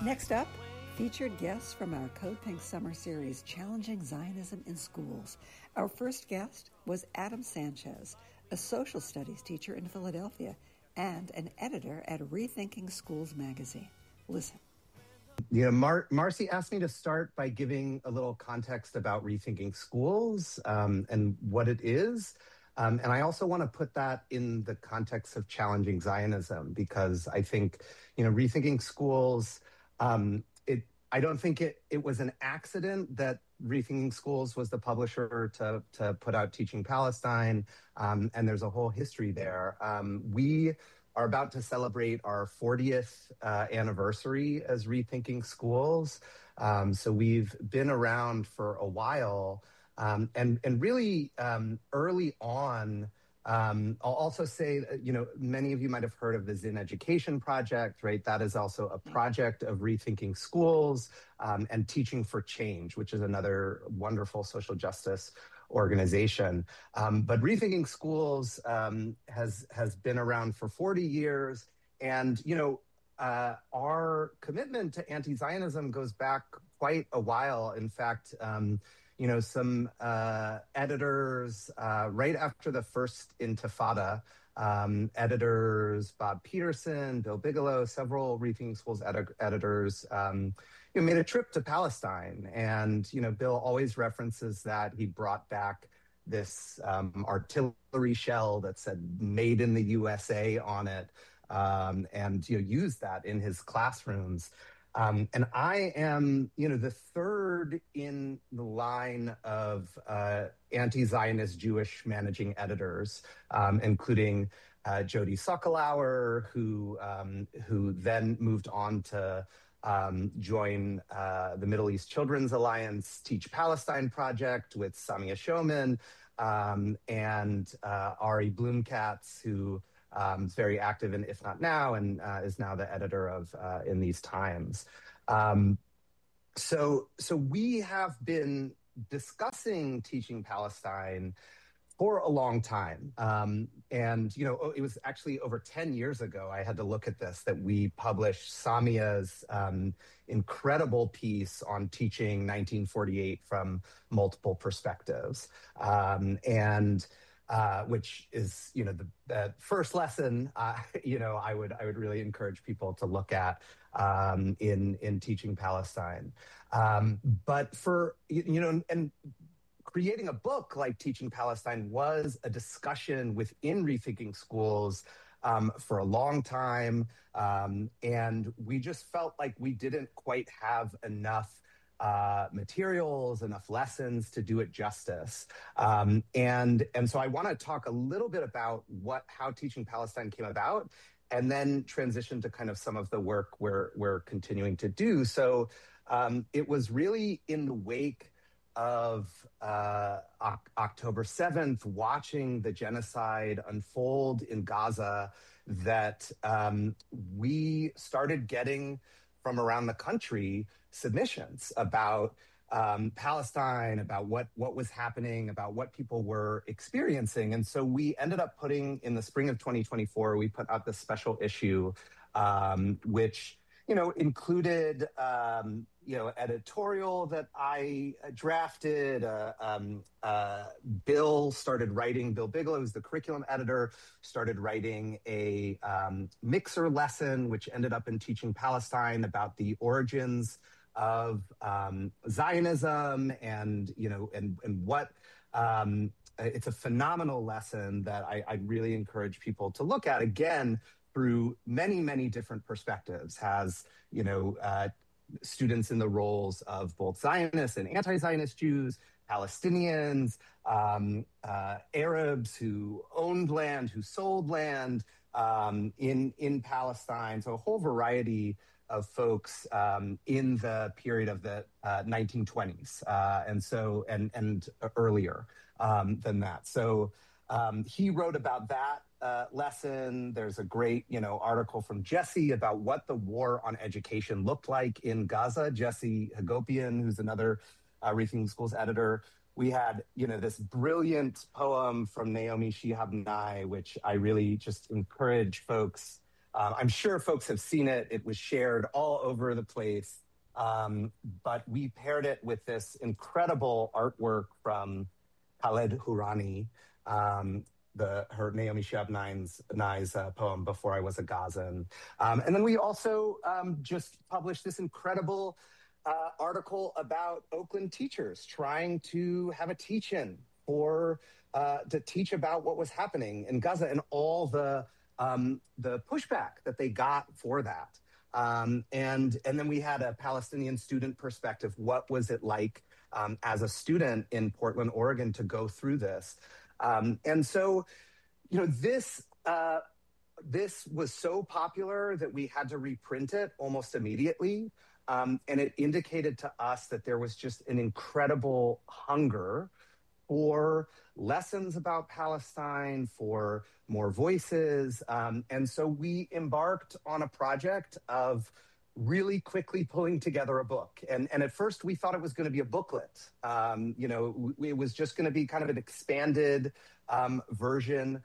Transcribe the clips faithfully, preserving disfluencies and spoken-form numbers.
Next up, featured guests from our Code Pink Summer Series, Challenging Zionism in Schools. Our first guest was Adam Sanchez, a social studies teacher in Philadelphia and an editor at Rethinking Schools magazine. Listen. Yeah, Mar- Marcy asked me to start by giving a little context about Rethinking Schools um, and what it is. Um, and I also want to put that in the context of Challenging Zionism, because I think, you know, Rethinking Schools, um, it I don't think it, it was an accident that Rethinking Schools was the publisher to, to put out Teaching Palestine, um, and there's a whole history there. Um, we are about to celebrate our fortieth uh, anniversary as Rethinking Schools. Um, so we've been around for a while. Um, and, and really um, early on, um, I'll also say, that, you know, many of you might have heard of the Zinn Education Project, right? That is also a project of Rethinking Schools um, and Teaching for Change, which is another wonderful social justice organization. Um, but Rethinking Schools um, has has been around for forty years. And, you know, uh, our commitment to anti-Zionism goes back quite a while. In fact, um, you know, some uh, editors uh, right after the first Intifada, um, editors Bob Peterson, Bill Bigelow, several Rethinking Schools edi- editors, um, you know, made a trip to Palestine. And, you know, Bill always references that he brought back this um, artillery shell that said "Made in the U S A" on it, um, and, you know, used that in his classrooms. Um, and I am, you know, the third in the line of uh, anti-Zionist Jewish managing editors, um, including uh, Jody Sokolauer, who um, who then moved on to um, join uh, the Middle East Children's Alliance Teach Palestine project with Samia Shoman, um, and uh, Ari Bloomkatz, who Um, is very active in If Not Now, and uh, is now the editor of uh, In These Times. Um, so, so we have been discussing Teaching Palestine for a long time. Um, and, you know, it was actually over ten years ago, I had to look at this, that we published Samia's um, incredible piece on teaching nineteen forty-eight from multiple perspectives. Um, and Uh, which is, you know, the, the first lesson, uh, you know, I would I would really encourage people to look at um, in in Teaching Palestine. Um, but for, you know, and creating a book like Teaching Palestine was a discussion within Rethinking Schools um, for a long time. Um, and we just felt like we didn't quite have enough Uh, materials, enough lessons to do it justice. Um, and, and so I want to talk a little bit about what, how Teaching Palestine came about, and then transition to kind of some of the work we're, we're continuing to do. So um, it was really in the wake of uh, o- October seventh, watching the genocide unfold in Gaza, that um, we started getting from around the country submissions about um, Palestine, about what, what was happening, about what people were experiencing. And so we ended up putting, in the spring of twenty twenty-four, we put out this special issue, um, which, you know, included, um, you know, editorial that I drafted. Uh, um, uh, Bill started writing, Bill Bigelow, who's the curriculum editor, started writing a um, mixer lesson, which ended up in Teaching Palestine, about the origins of um, Zionism, and, you know, and, and what, um, it's a phenomenal lesson that I, I really encourage people to look at, again, through many, many different perspectives. Has, you know, uh, students in the roles of both Zionists and anti-Zionist Jews, Palestinians, um, uh, Arabs who owned land, who sold land um, in, in Palestine. So a whole variety of folks um, in the period of the uh, nineteen twenties, uh, and so and and earlier um, than that. So um, he wrote about that uh, lesson. There's a great, you know, article from Jesse about what the war on education looked like in Gaza. Jesse Hagopian, who's another uh, Rethinking Schools editor. We had, you know, this brilliant poem from Naomi Shihab Nye, which I really just encourage folks Um, I'm sure folks have seen it. It was shared all over the place. Um, but we paired it with this incredible artwork from Khaled Hourani, um, the her Naomi Shihab Nye's, Nye's uh, poem "Before I Was a Gazan," um, and then we also um, just published this incredible uh, article about Oakland teachers trying to have a teach-in for uh, to teach about what was happening in Gaza and all the um, the pushback that they got for that. Um, and and then we had a Palestinian student perspective. What was it like um, as a student in Portland, Oregon, to go through this? Um, and so, you know, this uh, this was so popular that we had to reprint it almost immediately. Um, and it indicated to us that there was just an incredible hunger for lessons about Palestine, for more voices. Um, and so we embarked on a project of really quickly pulling together a book. And, and at first we thought it was going to be a booklet. Um, you know, it was just going to be kind of an expanded um, version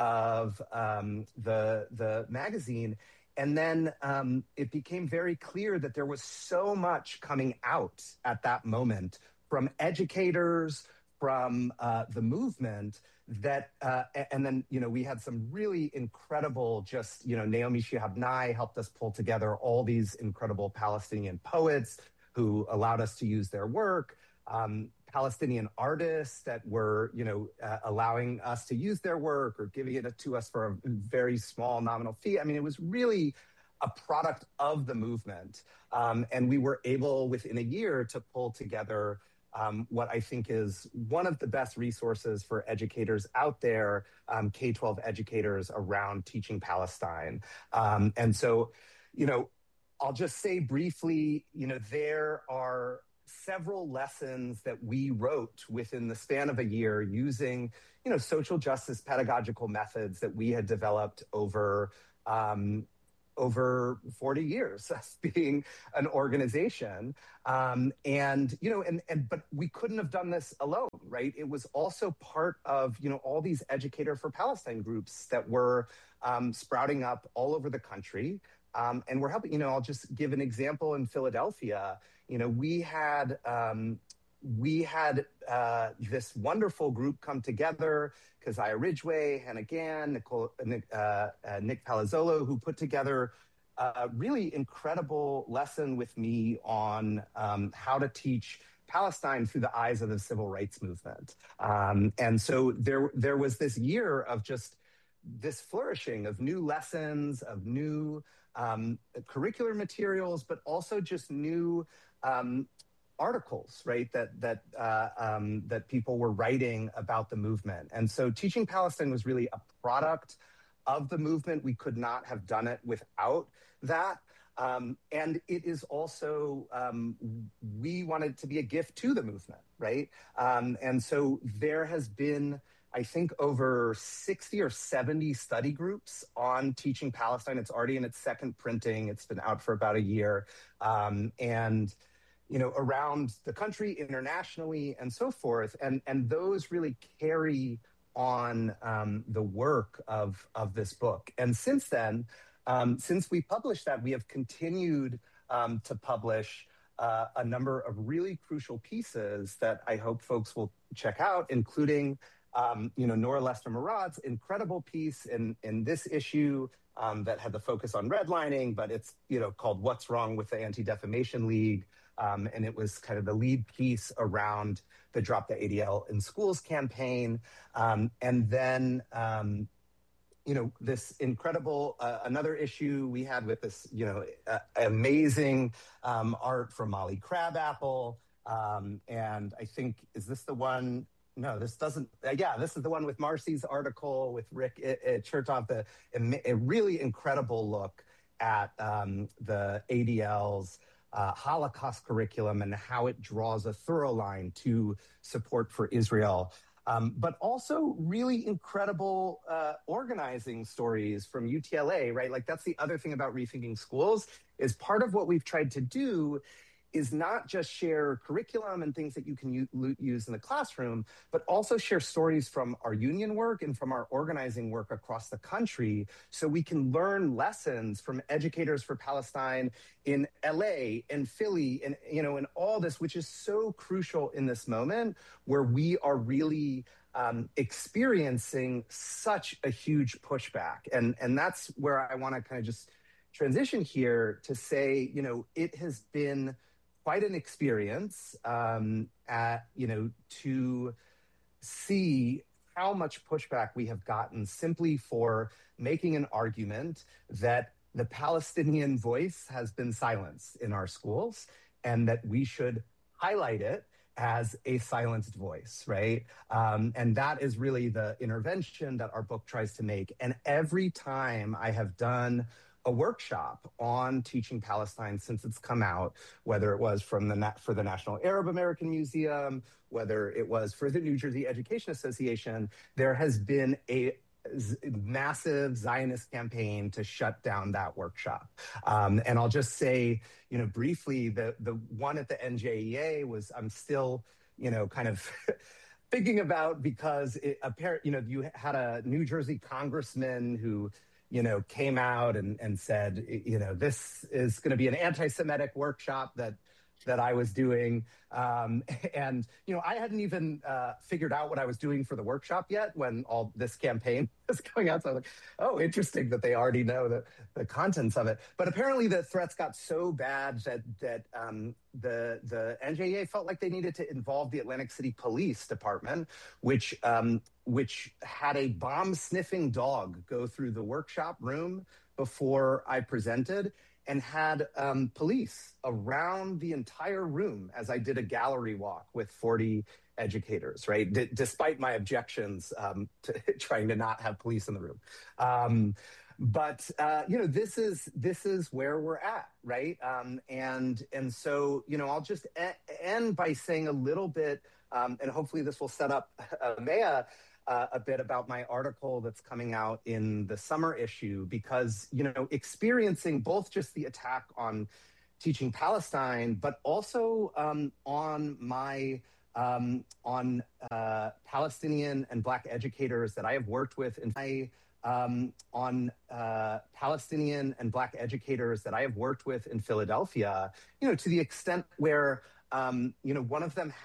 of um, the, the magazine. And then um, it became very clear that there was so much coming out at that moment from educators, from uh, the movement, that, uh, and then, you know, we had some really incredible, just, you know, Naomi Shihab Nye helped us pull together all these incredible Palestinian poets who allowed us to use their work, um, Palestinian artists that were, you know, uh, allowing us to use their work or giving it to us for a very small nominal fee. I mean, it was really a product of the movement. Um, and we were able within a year to pull together Um, what I think is one of the best resources for educators out there, um, K twelve educators around teaching Palestine. Um, and so, you know, I'll just say briefly, you know, there are several lessons that we wrote within the span of a year using, you know, social justice pedagogical methods that we had developed over um, over forty years as being an organization. Um, and, you know, and, and, but we couldn't have done this alone, right? It was also part of, you know, all these Educator for Palestine groups that were um, sprouting up all over the country. Um, and we're helping, you know, I'll just give an example in Philadelphia. You know, we had, um, we had uh, this wonderful group come together, Keziah Ridgway, Hannah Gann, Nicole, Nick, uh, uh, Nick Palazzolo, who put together a really incredible lesson with me on um, how to teach Palestine through the eyes of the civil rights movement. Um, and so there, there was this year of just this flourishing of new lessons, of new um, curricular materials, but also just new um, articles, right, that that uh, um, that people were writing about the movement. And so teaching Palestine was really a product of the movement. We could not have done it without that. Um, and it is also, um, we wanted to be a gift to the movement, right? Um, and so there has been, I think, over sixty or seventy study groups on teaching Palestine. It's already in its second printing. It's been out for about a year. Um, and you know, around the country, internationally, and so forth. And, and those really carry on um, the work of, of this book. And since then, um, since we published that, we have continued um, to publish uh, a number of really crucial pieces that I hope folks will check out, including, um, you know, Nora Lester-Murad's incredible piece in, in this issue um, that had the focus on redlining, but it's, you know, called What's Wrong with the Anti-Defamation League. Um, and it was kind of the lead piece around the Drop the A D L in Schools campaign. Um, and then, um, you know, this incredible, uh, another issue we had with this, you know, uh, amazing um, art from Molly Crabapple. Um, and I think, is this the one? No, this doesn't. Uh, yeah, this is the one with Marcy's article with Rick uh, uh, Chertoff, the, a, a really incredible look at um, the A D L's Uh, Holocaust curriculum and how it draws a thorough line to support for Israel. Um, but also really incredible uh, organizing stories from U T L A, right? Like that's the other thing about Rethinking Schools is part of what we've tried to do is not just share curriculum and things that you can u- use in the classroom, but also share stories from our union work and from our organizing work across the country, so we can learn lessons from educators for Palestine in L A and Philly and, you know, and all this, which is so crucial in this moment where we are really um, experiencing such a huge pushback. And, and that's where I want to kind of just transition here to say, you know, it has been quite an experience, um, at, you know, to see how much pushback we have gotten simply for making an argument that the Palestinian voice has been silenced in our schools and that we should highlight it as a silenced voice, right? Um, and that is really the intervention that our book tries to make. And every time I have done a workshop on teaching Palestine since it's come out, whether it was from the Na- for the National Arab American Museum, whether it was for the New Jersey Education Association, there has been a z- massive Zionist campaign to shut down that workshop. Um, and I'll just say, you know, briefly, the the one at the N J E A was, I'm still, you know, kind of thinking about, because it apparent, you know, you had a New Jersey congressman who, you know, came out and, and said, you know, this is going to be an anti-Semitic workshop that that I was doing. Um, and, you know, I hadn't even uh, figured out what I was doing for the workshop yet when all this campaign was going out. So I was like, oh, interesting that they already know the, the contents of it. But apparently the threats got so bad that that um, the, the N J E A felt like they needed to involve the Atlantic City Police Department, which um, which had a bomb-sniffing dog go through the workshop room before I presented, and had um, police around the entire room as I did a gallery walk with forty educators, right? D- despite my objections um, to trying to not have police in the room. Um, but, uh, you know, this is this is where we're at, right? Um, and, and so, you know, I'll just e- end by saying a little bit, um, and hopefully this will set up uh, Maya, Uh, a bit about my article that's coming out in the summer issue, because, you know, experiencing both just the attack on teaching Palestine, but also um, on my um, on uh, Palestinian and Black educators that I have worked with in my um, on uh, Palestinian and Black educators that I have worked with in Philadelphia, you know, to the extent where, um, you know, one of them